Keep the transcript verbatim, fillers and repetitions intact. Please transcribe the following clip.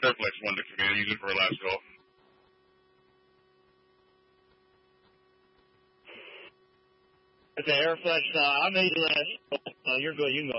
Airflex one next to me. I use it for a last call. Okay, Airflex, uh, I made last. Uh, you're good. You can go.